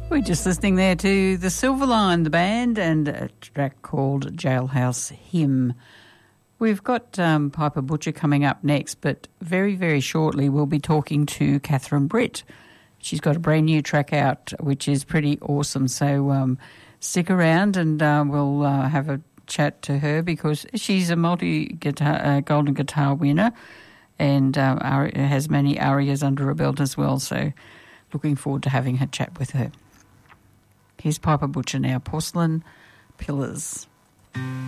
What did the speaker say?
We're just listening there to the Silverline, the band, and a track called Jailhouse Hymn. We've got Piper Butcher coming up next, but very, very shortly we'll be talking to Catherine Britt. She's got a brand new track out, which is pretty awesome. So stick around and we'll have a chat to her because she's a golden guitar winner and has many arias under her belt as well. So looking forward to having a chat with her. Here's Piper Butcher now, Porcelain Pillars.